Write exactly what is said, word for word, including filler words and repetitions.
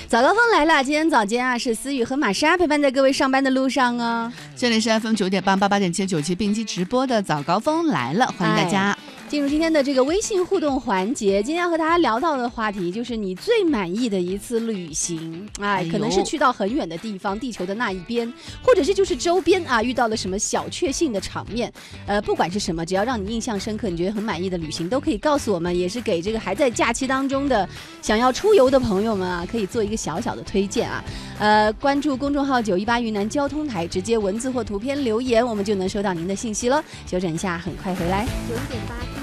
早高峰来了，今天早间啊是思雨和玛莎陪伴在各位上班的路上哦。 这里是 F M 九点八八八点七九七并机直播的早高峰来了，欢迎大家。 进入今天的这个微信互动环节，今天要和大家聊到的话题就是你最满意的一次旅行，哎，可能是去到很远的地方，地球的那一边，或者是就是周边啊遇到了什么小确幸的场面，呃，不管是什么，只要让你印象深刻，你觉得很满意的旅行，都可以告诉我们，也是给这个还在假期当中的想要出游的朋友们啊，可以做一个小小的推荐啊。呃，关注公众号九一八云南交通台，直接文字或图片留言，我们就能收到您的信息了。休整一下，很快回来。 九点八。